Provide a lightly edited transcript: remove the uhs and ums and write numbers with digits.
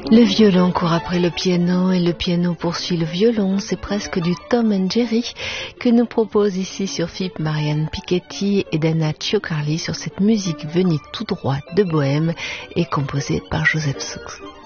Le violon court après le piano et le piano poursuit le violon. C'est presque du Tom and Jerry que nous propose ici sur FIP Marianne Piketty et Dana Ciocarli sur cette musique venue tout droit de Bohême et composée par Joseph Suk.